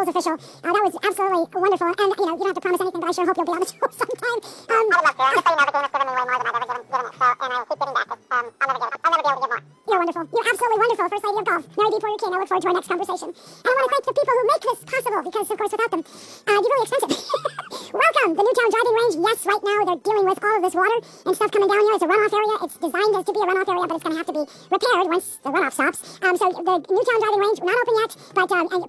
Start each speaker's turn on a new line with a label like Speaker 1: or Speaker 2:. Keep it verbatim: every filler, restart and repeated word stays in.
Speaker 1: Bulls official. Uh, that was absolutely wonderful. And, you know, you don't have to promise anything, but I sure hope you'll be on the show sometime. Um,
Speaker 2: I would love to. Just so you know, the game has given me way more than I've ever given, given it. So, and I'll keep giving back. Um, I'll never give it. I'll never be able to give more.
Speaker 1: You're wonderful. You're absolutely wonderful. First lady of golf, Mary B. Porter King. I look forward to our next conversation. And I want to thank the people who make this possible, because, of course, without them, uh, you're really expensive. Welcome, the Newtown Driving Range. Yes, right now they're dealing with all of this water and stuff coming down here. It's a runoff area. It's designed as to be a runoff area, but it's going to have to be repaired once the runoff stops. Um, so the Newtown Driving Range, we're not open yet, but um, and